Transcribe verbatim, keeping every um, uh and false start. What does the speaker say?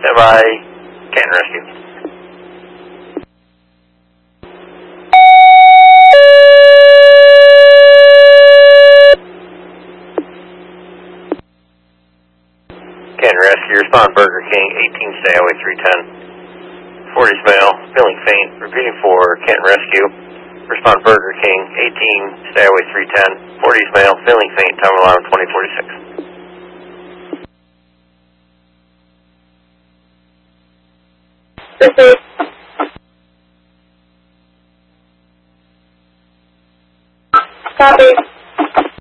Stand by, Canton Rescue. Canton Rescue, respond Burger King, eighteen, stay highway three ten. forties male, feeling faint, repeating for Canton Rescue. Respond Burger King, eighteen, stay highway three ten. forties male, feeling faint, time of alarm twenty forty-six. This is copy.